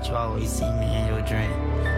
that you always see me in your dream.